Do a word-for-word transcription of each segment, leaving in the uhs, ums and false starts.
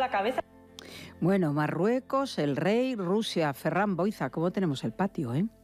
la cabeza. Bueno, Marruecos, el rey, Rusia, Ferran Boiza, ¿cómo tenemos el patio, eh?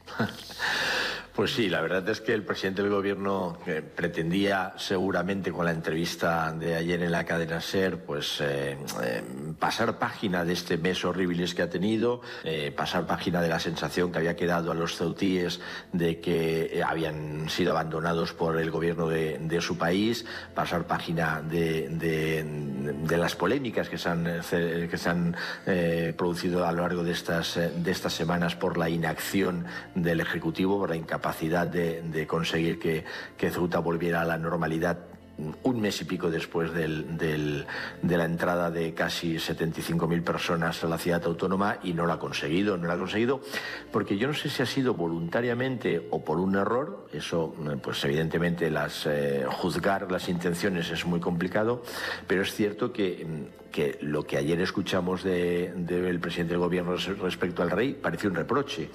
Pues sí, la verdad es que el presidente del gobierno eh, pretendía seguramente con la entrevista de ayer en la cadena SER pues eh, eh, pasar página de este mes horribilis que ha tenido, eh, pasar página de la sensación que había quedado a los ceutíes de que eh, habían sido abandonados por el gobierno de, de su país, pasar página de, de, de las polémicas que se han, que se han eh, producido a lo largo de estas, de estas semanas por la inacción del Ejecutivo, por la incapacidad capacidad de, de conseguir que, que Ceuta volviera a la normalidad un mes y pico después del, del, de la entrada de casi setenta y cinco mil personas a la ciudad autónoma, y no lo ha conseguido, no lo ha conseguido porque yo no sé si ha sido voluntariamente o por un error. Eso pues evidentemente las, eh, juzgar las intenciones es muy complicado, pero es cierto que, que lo que ayer escuchamos del de, de presidente del gobierno respecto al rey parece un reproche.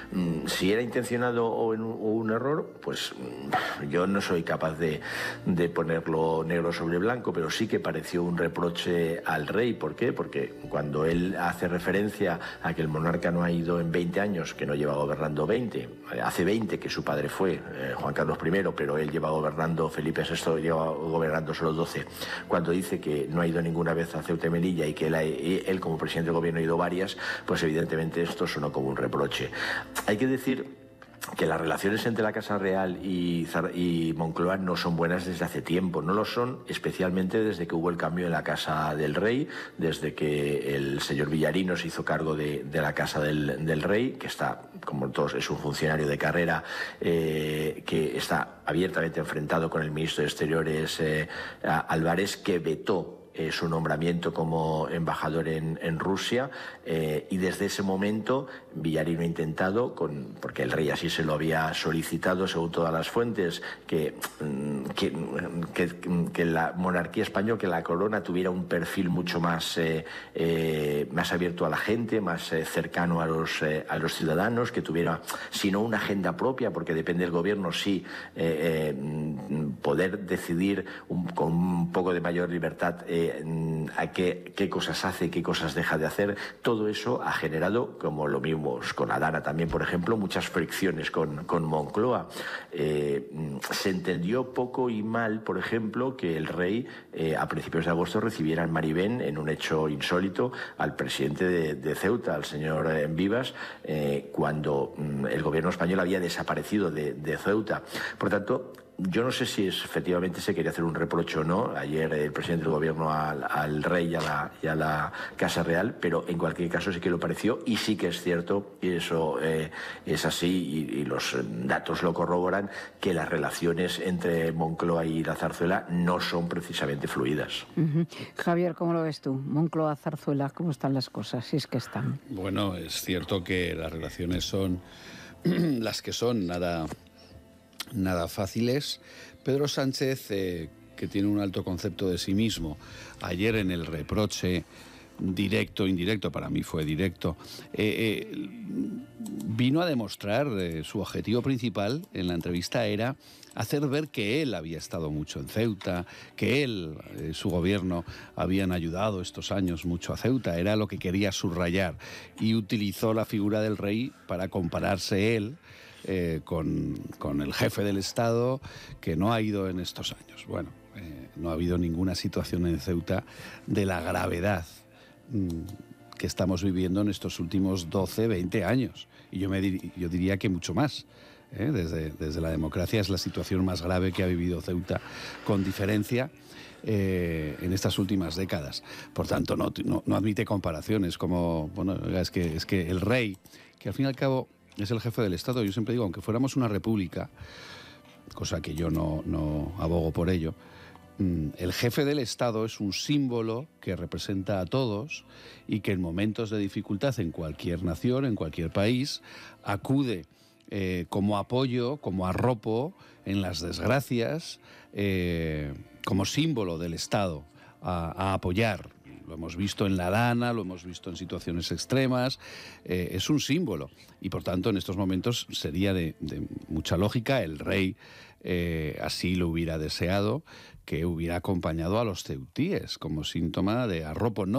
Si era intencionado o, en, o un error, pues yo no soy capaz de, de ponerlo negro sobre blanco, pero sí que pareció un reproche al rey. ¿Por qué? Porque cuando él hace referencia a que el monarca no ha ido en veinte años, que no lleva gobernando veinte, hace veinte que su padre fue eh, Juan Carlos primero, pero él lleva gobernando, Felipe sexto lleva gobernando solo doce, cuando dice que no ha ido ninguna vez a Ceuta y Melilla y que él, él como presidente del gobierno ha ido varias, pues evidentemente esto sonó como un reproche. Hay que decir que las relaciones entre la Casa Real y, y Moncloa no son buenas desde hace tiempo. No lo son especialmente desde que hubo el cambio en la Casa del Rey, desde que el señor Villarino se hizo cargo de, de la Casa del, del Rey, que está, como todos, es un funcionario de carrera eh, que está abiertamente enfrentado con el ministro de Exteriores eh, Álvarez, que vetó Eh, su nombramiento como embajador en, en Rusia, eh, y desde ese momento Villarino ha intentado, con, porque el rey así se lo había solicitado según todas las fuentes, que, que, que, que la monarquía española, que la corona tuviera un perfil mucho más, eh, eh, más abierto a la gente, más eh, cercano a los, eh, a los ciudadanos, que tuviera, si no una agenda propia, porque depende del gobierno, sí, eh, eh, poder decidir un, con un poco de mayor libertad eh, a qué, qué cosas hace, qué cosas deja de hacer. Todo eso ha generado, como lo vimos con Adana también, por ejemplo, muchas fricciones con, con Moncloa. Eh, se entendió poco y mal, por ejemplo, que el rey eh, a principios de agosto recibiera en Maribén, en un hecho insólito, al presidente de, de Ceuta, al señor eh, Vivas, eh, cuando mm, el gobierno español había desaparecido de, de Ceuta. Por tanto, yo no sé si es, efectivamente se quería hacer un reproche o no ayer el presidente del gobierno al, al rey y a, la, y a la Casa Real, pero en cualquier caso sí que lo pareció, y sí que es cierto, y eso eh, es así, y, y los datos lo corroboran, que las relaciones entre Moncloa y la Zarzuela no son precisamente fluidas. Uh-huh. Javier, ¿cómo lo ves tú? Moncloa, Zarzuela, ¿cómo están las cosas? Si es que están. Bueno, es cierto que las relaciones son las que son, nada... nada fáciles. Pedro Sánchez, eh, que tiene un alto concepto de sí mismo, ayer en el reproche directo, indirecto, para mí fue directo, eh, eh, vino a demostrar eh, su objetivo principal en la entrevista era hacer ver que él había estado mucho en Ceuta, que él, eh, su gobierno, habían ayudado estos años mucho a Ceuta, era lo que quería subrayar, y utilizó la figura del rey para compararse él Eh, con, con el jefe del Estado, que no ha ido en estos años. Bueno, eh, no ha habido ninguna situación en Ceuta de la gravedad mmm, que estamos viviendo en estos últimos doce, veinte años. Y yo, me dir, yo diría que mucho más. ¿eh? Desde, desde la democracia es la situación más grave que ha vivido Ceuta, con diferencia, eh, en estas últimas décadas. Por tanto, no, no, no admite comparaciones como, bueno, es que, es que el rey, que al fin y al cabo es el jefe del Estado. Yo siempre digo, aunque fuéramos una república, cosa que yo no, no abogo por ello, el jefe del Estado es un símbolo que representa a todos y que en momentos de dificultad en cualquier nación, en cualquier país, acude eh, como apoyo, como arropo en las desgracias, eh, como símbolo del Estado a, a apoyar. Lo hemos visto en la Dana, lo hemos visto en situaciones extremas, eh, es un símbolo. Y por tanto, en estos momentos sería de, de mucha lógica, el rey eh, así lo hubiera deseado, que hubiera acompañado a los ceutíes como síntoma de arropo. No